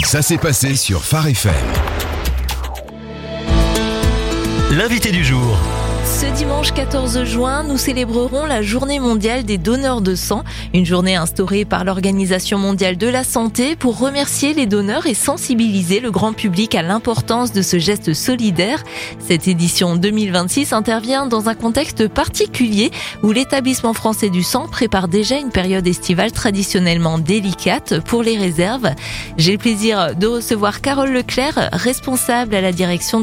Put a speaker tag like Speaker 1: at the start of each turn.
Speaker 1: Ça s'est passé sur Phare FM.
Speaker 2: L'invité du jour.
Speaker 3: Ce dimanche 14 juin, nous célébrerons la Journée mondiale des donneurs de sang, une journée instaurée par l'Organisation mondiale de la santé pour remercier les donneurs et sensibiliser le grand public à l'importance de ce geste solidaire. Cette édition 2026 intervient dans un contexte particulier où l'Établissement français du sang prépare déjà une période estivale traditionnellement délicate pour les réserves. J'ai le plaisir de recevoir Carole Leclerc, responsable à la direction